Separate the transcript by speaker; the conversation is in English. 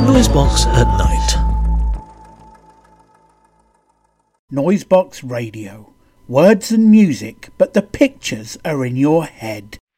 Speaker 1: Noisebox at night.
Speaker 2: Noisebox Radio. Words and music, but the pictures are in your head.